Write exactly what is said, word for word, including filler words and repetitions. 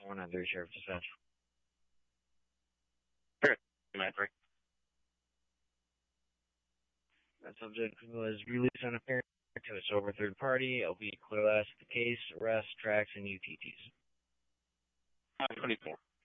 one oh three Sheriff Dispatch. Sure. Maverick. That subject was released on a parent to a sober third party. L B clear last the case, arrest, tracks, and U T Ts. five twenty-four.